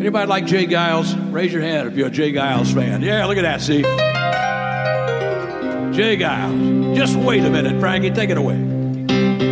Anybody like Jay Giles? Raise your hand if you're a Jay Giles fan. Yeah, look at that, see? Jay Giles. Just wait a minute, Frankie. Take it away.